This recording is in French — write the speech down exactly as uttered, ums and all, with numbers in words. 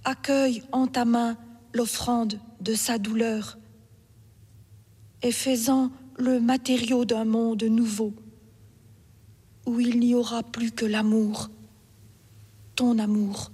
accueille en ta main l'offrande de sa douleur et fais-en le matériau d'un monde nouveau où il n'y aura plus que l'amour, ton amour,